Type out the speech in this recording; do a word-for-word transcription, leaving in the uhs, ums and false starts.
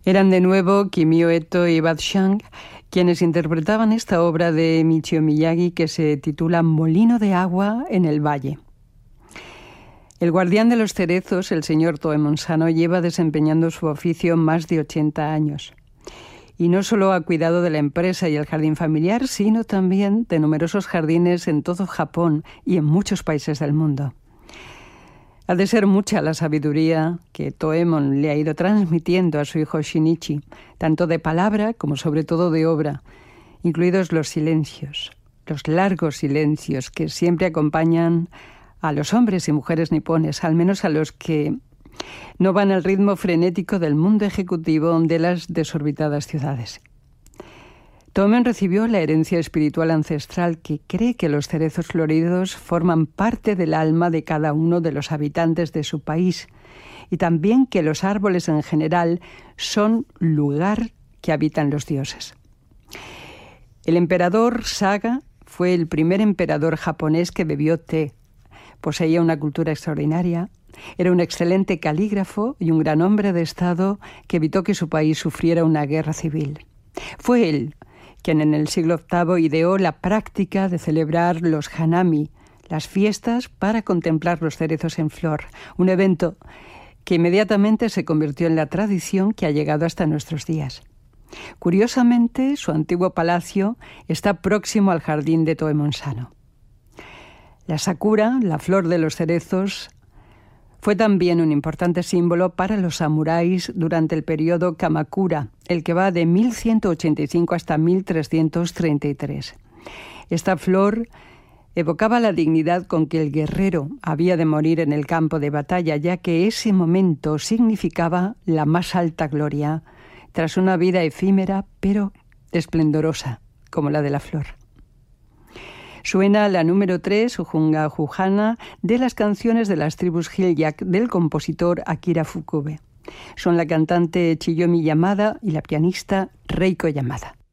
Eran de nuevo Kimi Ueto y Bud Shank quienes interpretaban esta obra de Michio Miyagi que se titula Molino de agua en el valle. El guardián de los cerezos, el señor Toemon Sano, lleva desempeñando su oficio más de ochenta años. Y no solo ha cuidado de la empresa y el jardín familiar, sino también de numerosos jardines en todo Japón y en muchos países del mundo. Ha de ser mucha la sabiduría que Toemon le ha ido transmitiendo a su hijo Shinichi, tanto de palabra como sobre todo de obra, incluidos los silencios, los largos silencios que siempre acompañan a los hombres y mujeres nipones, al menos a los que no van al ritmo frenético del mundo ejecutivo de las desorbitadas ciudades. Toemon recibió la herencia espiritual ancestral que cree que los cerezos floridos forman parte del alma de cada uno de los habitantes de su país y también que los árboles en general son lugar que habitan los dioses. El emperador Saga fue el primer emperador japonés que bebió té. Poseía una cultura extraordinaria, era un excelente calígrafo y un gran hombre de Estado que evitó que su país sufriera una guerra civil. Fue él quien en el siglo octavo ideó la práctica de celebrar los hanami, las fiestas para contemplar los cerezos en flor, un evento que inmediatamente se convirtió en la tradición que ha llegado hasta nuestros días. Curiosamente, su antiguo palacio está próximo al jardín de Toemon Sano. La sakura, la flor de los cerezos, fue también un importante símbolo para los samuráis durante el periodo Kamakura, el que va de mil ciento ochenta y cinco hasta mil trescientos treinta y tres. Esta flor evocaba la dignidad con que el guerrero había de morir en el campo de batalla, ya que ese momento significaba la más alta gloria, tras una vida efímera pero esplendorosa, como la de la flor. Suena la número tres, Ujunga Jujana, de las canciones de las tribus Hillyak del compositor Akira Fukube. Son la cantante Chiyomi Yamada y la pianista Reiko Yamada.